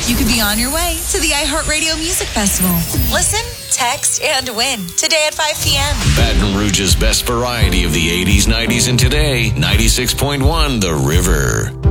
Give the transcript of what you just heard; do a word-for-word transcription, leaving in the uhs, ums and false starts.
you could be on your way to the iHeartRadio Music Festival. Listen, text, and win today at five p.m. Baton Rouge's best variety of the eighties, nineties, and today. ninety-six point one The River.